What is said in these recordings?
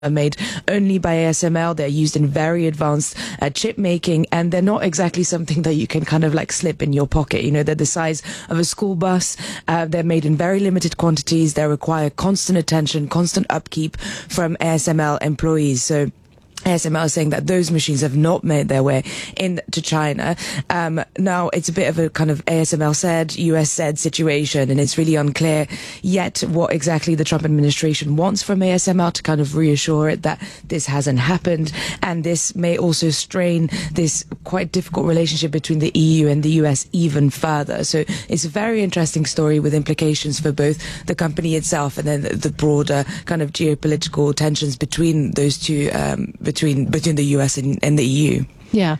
are made only by ASML. They're used in very advanced chip making, and they're not exactly something that you can kind of like slip in your pocket. You know, they're the size of a school bus. They're made in very limited quantities. They require constant attention, constant upkeep from ASML employees. So ASML is saying that those machines have not made their way into China. Now, it's a bit of a kind of ASML said, US said situation, and it's really unclear yet what exactly the Trump administration wants from ASML to kind of reassure it that this hasn't happened. And this may also strain this quite difficult relationship between the EU and the US even further. So it's a very interesting story with implications for both the company itself and then the broader kind of geopolitical tensions between those two, between the US and the EU. Yeah.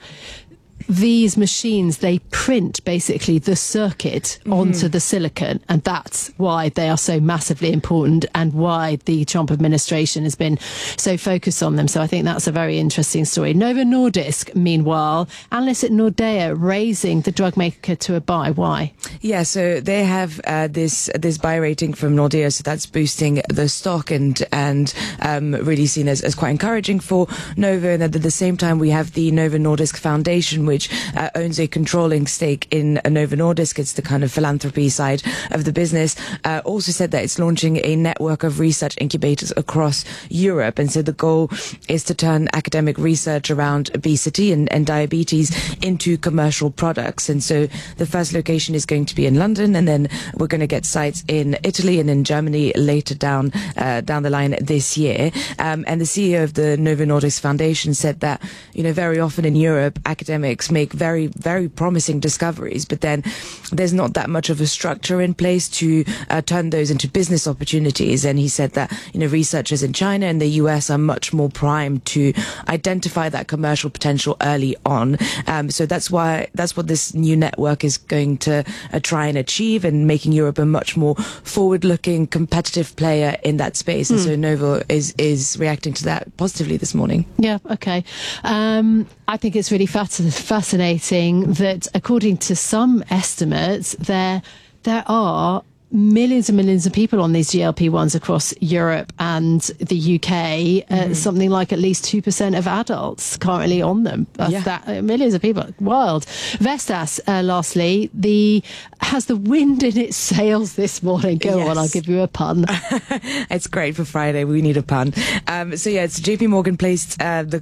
These machines, they print basically the circuit onto the silicon, and that's why they are so massively important and why the Trump administration has been so focused on them. So I think that's a very interesting story. Novo Nordisk, meanwhile, analysts at Nordea raising the drug maker to a buy. Why? Yeah, so they have this buy rating from Nordea, so that's boosting the stock and really seen as quite encouraging for Novo. And at the same time, we have the Novo Nordisk Foundation, which owns a controlling stake in Novo Nordisk. It's the kind of philanthropy side of the business. Also said that it's launching a network of research incubators across Europe. And so the goal is to turn academic research around obesity and diabetes into commercial products. And so the first location is going to be in London, and then we're going to get sites in Italy and in Germany later down the line this year. And the CEO of the Novo Nordisk Foundation said that, you know, very often in Europe, academics make very, very promising discoveries, but then there's not that much of a structure in place to turn those into business opportunities. And he said that, you know, researchers in China and the US are much more primed to identify that commercial potential early on. So that's what this new network is going to try and achieve, and making Europe a much more forward-looking, competitive player in that space. And so Novo is reacting to that positively this morning. Yeah, okay. I think it's really fascinating that, according to some estimates, there are millions and millions of people on these GLP-1s across Europe and the UK. Something like at least 2% of adults currently on them. Millions of people. Wild. Vestas, lastly, has the wind in its sails this morning. Go on, I'll give you a pun. It's great for Friday. We need a pun. It's JP Morgan placed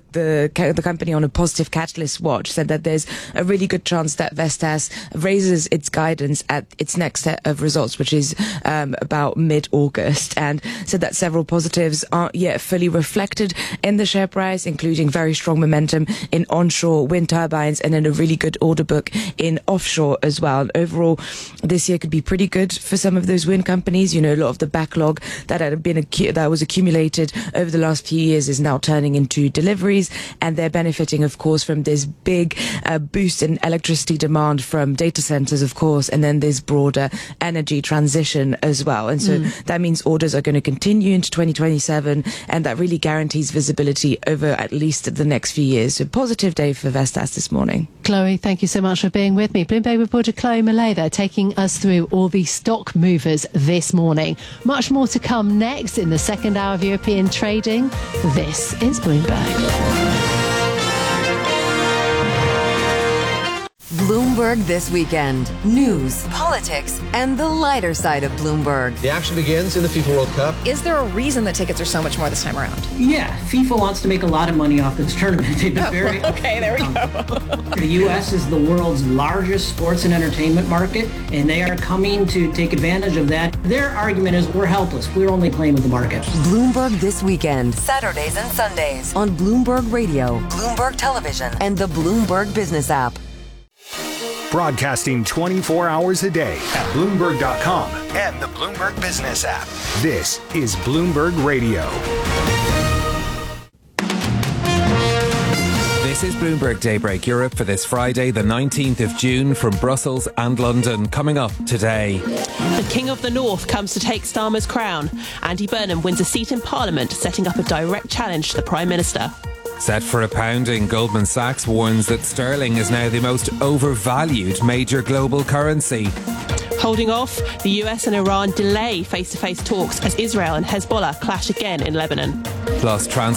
the company on a positive catalyst watch, said that there's a really good chance that Vestas raises its guidance at its next set of results, which is about mid-August, and said that several positives aren't yet fully reflected in the share price, including very strong momentum in onshore wind turbines and then a really good order book in offshore as well. And overall, this year could be pretty good for some of those wind companies. You know, a lot of the backlog that was accumulated over the last few years is now turning into deliveries, and they're benefiting, of course, from this big boost in electricity demand from data centers, of course, and then this broader energy transition as well. And so that means orders are going to continue into 2027, and that really guarantees visibility over at least the next few years. So positive day for Vestas this morning. Chloe, thank you so much for being with me. Bloomberg reporter Chloe Millay there, taking us through all the stock movers this morning. Much more to come next in the second hour of European trading. This is Bloomberg. Bloomberg This Weekend. News, politics, and the lighter side of Bloomberg. The action begins in the FIFA World Cup. Is there a reason that tickets are so much more this time around? Yeah, FIFA wants to make a lot of money off this tournament. They've been very... Okay, there we go. The U.S. is the world's largest sports and entertainment market, and they are coming to take advantage of that. Their argument is we're helpless. We're only playing with the market. Bloomberg This Weekend. Saturdays and Sundays on Bloomberg Radio, Bloomberg Television, and the Bloomberg Business app. Broadcasting 24 hours a day at Bloomberg.com and the Bloomberg Business app. This is Bloomberg Radio. This is Bloomberg Daybreak Europe for this Friday, the 19th of June, from Brussels and London. Coming up today. The King of the North comes to take Starmer's crown. Andy Burnham wins a seat in Parliament, setting up a direct challenge to the Prime Minister. Set for a pounding, Goldman Sachs warns that sterling is now the most overvalued major global currency. Holding off, the US and Iran delay face-to-face talks as Israel and Hezbollah clash again in Lebanon. Plus,